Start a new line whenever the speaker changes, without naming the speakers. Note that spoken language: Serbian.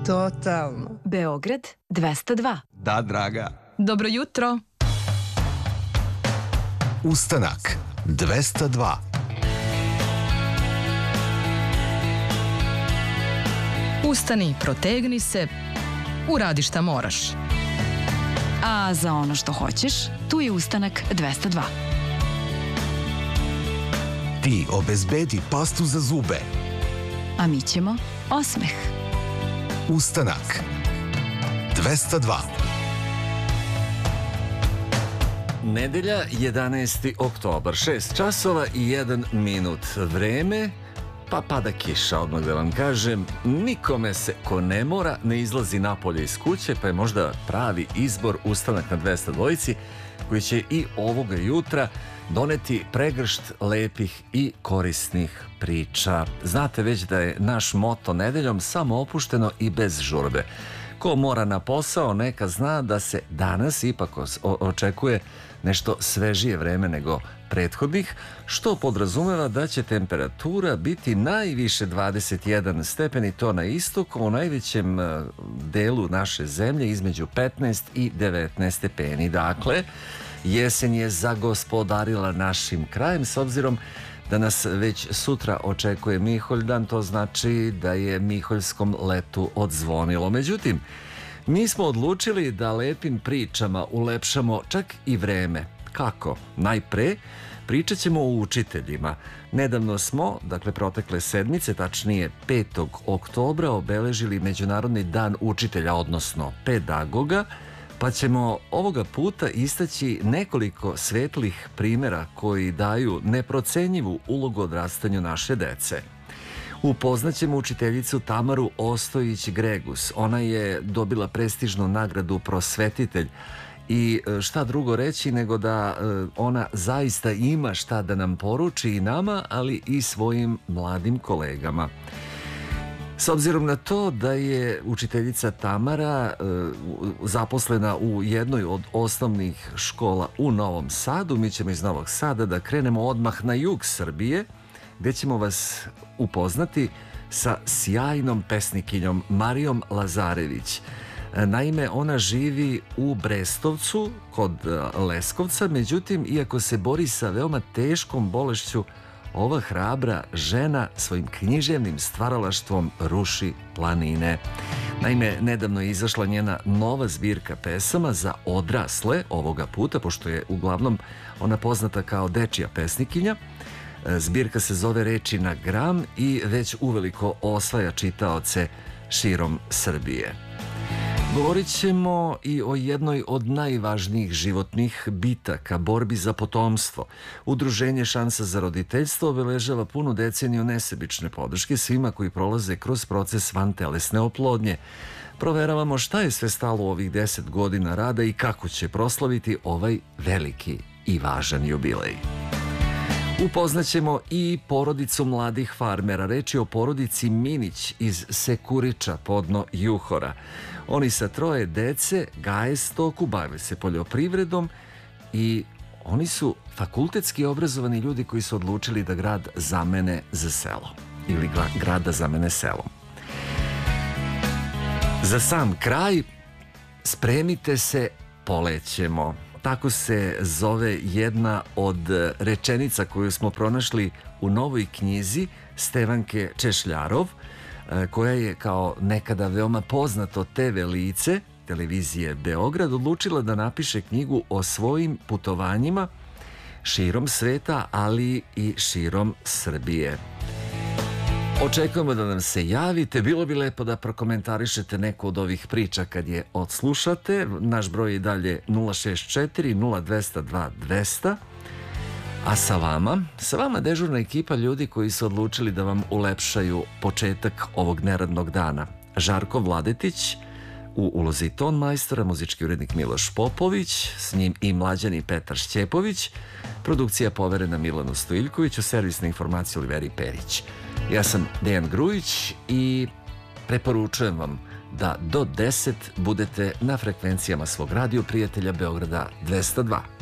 Totalno.
Beograd 202.
Da, draga.
Dobro jutro.
Ustanak 202.
Ustani, protegni se, uradi šta moraš.
A za ono što hoćeš, tu je Ustanak 202.
Ti obezbedi pastu za zube.
A mi ćemo osmeh.
Ustanak 202.
Nedelja, 11. oktobar, 6 časova i 1 minut. Vreme, pa pada kiša, odmah da vam kažem. Nikome se ko ne mora ne izlazi napolje iz kuće, pa je možda pravi izbor Ustanak na 202 koji će i ovoga jutra doneti pregršt lepih i korisnih priča. Znate već da je naš moto nedeljom samo opušteno i bez žurbe. Ko mora na posao, neka zna da se danas ipak očekuje nešto svežije vreme nego prethodnih, što podrazumeva da će temperatura biti najviše 21 stepen i to na istoku, u najvećem delu naše zemlje između 15 i 19 stepeni. Dakle, jesen je zagospodarila našim krajem, s obzirom da nas već sutra očekuje Miholjdan, to znači da je Miholjskom letu odzvonilo. Međutim, mi smo odlučili da lepim pričama ulepšamo čak i vreme. Kako? Najpre pričat ćemo o učiteljima. Nedavno smo, dakle protekle sedmice, tačnije 5. oktobra, obeležili Međunarodni dan učitelja, odnosno pedagoga, pa ćemo ovoga puta istaći nekoliko svetlih primjera koji daju neprocenjivu ulogu odrastanju naše dece. Upoznaćemo učiteljicu Tamaru Ostojić-Gregus. Ona je dobila prestižnu nagradu prosvetitelj i šta drugo reći nego da ona zaista ima šta da nam poruči i nama, ali i svojim mladim kolegama. S obzirom na to da je učiteljica Tamara zaposlena u jednoj od osnovnih škola u Novom Sadu, mi ćemo iz Novog Sada da krenemo odmah na jug Srbije, gdje ćemo vas upoznati sa sjajnom pesnikinjom Marijom Lazarević. Naime, ona živi u Brestovcu kod Leskovca, međutim, iako se bori sa veoma teškom bolešću, ova hrabra žena svojim književnim stvaralaštvom ruši planine. Naime, nedavno je izašla njena nova zbirka pesama za odrasle ovoga puta, pošto je uglavnom ona poznata kao dečija pesnikinja. Zbirka se zove Reči na gram i već uveliko osvaja čitaoce širom Srbije. Govorit ćemo i o jednoj od najvažnijih životnih bitaka, borbi za potomstvo. Udruženje Šansa za roditeljstvo obeležava punu deceniju nesebične podrške svima koji prolaze kroz proces vantelesne oplodnje. Proveravamo šta je sve stalo u ovih 10 godina rada i kako će proslaviti ovaj veliki i važan jubilej. Upoznaćemo i porodicu mladih farmera. Reč je o porodici Minić iz Sekuriča, podno Juhora. Oni sa 3 dece gaje stoku, bave se poljoprivredom i oni su fakultetski obrazovani ljudi koji su odlučili da grad zamene za selo. Ili grad da zamene selom. Za sam kraj, spremite se, polećemo. Tako se zove jedna od rečenica koju smo pronašli u novoj knjizi Stevanke Češljarov, koja je kao nekada veoma poznato TV lice televizije Beograd odlučila da napiše knjigu o svojim putovanjima širom sveta, ali i širom Srbije. Očekujemo da nam se javite, bilo bi lepo da prokomentarišete neku od ovih priča kad je odslušate. Naš broj je dalje 064 0202 200. A sa vama dežurna ekipa ljudi koji su odlučili da vam ulepšaju početak ovog neradnog dana. Žarko Vladetić u ulozi ton majstora, muzički urednik Miloš Popović, s njim i mlađani Petar Šćepović, produkcija poverena Milanu Stojiljkoviću, servisna informacija Oliveri Perić. Ja sam Dejan Grujić i preporučujem vam da do 10 budete na frekvencijama svog radio prijatelja Beograda 202.